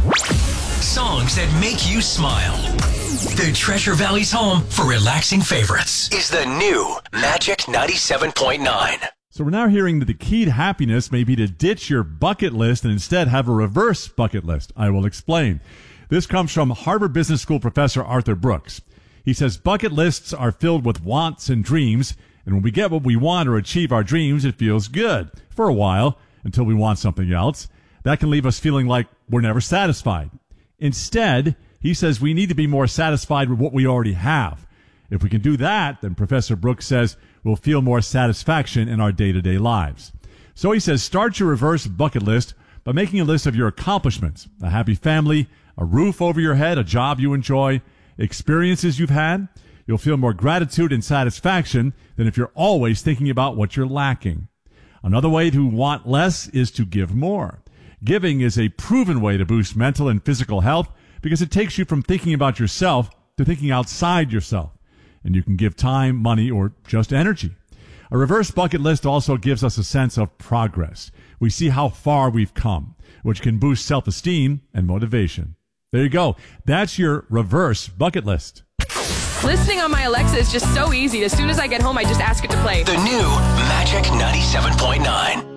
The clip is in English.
Songs that make you smile. The Treasure Valley's home for relaxing favorites is the new Magic 97.9. So we're now hearing that the key to happiness may be to ditch your bucket list and instead have a reverse bucket list. I will explain. This comes from Harvard Business School professor Arthur Brooks. He says bucket lists are filled with wants and dreams, and when we get what we want or achieve our dreams, it feels good for a while until we want something else. That can leave us feeling like we're never satisfied. Instead, he says we need to be more satisfied with what we already have. If we can do that, then Professor Brooks says we'll feel more satisfaction in our day-to-day lives. So he says start your reverse bucket list by making a list of your accomplishments, a happy family, a roof over your head, a job you enjoy, experiences you've had. You'll feel more gratitude and satisfaction than if you're always thinking about what you're lacking. Another way to want less is to give more. Giving is a proven way to boost mental and physical health because it takes you from thinking about yourself to thinking outside yourself. And you can give time, money, or just energy. A reverse bucket list also gives us a sense of progress. We see how far we've come, which can boost self-esteem and motivation. There you go. That's your reverse bucket list. Listening on my Alexa is just so easy. As soon as I get home, I just ask it to play. The new Magic 97.9.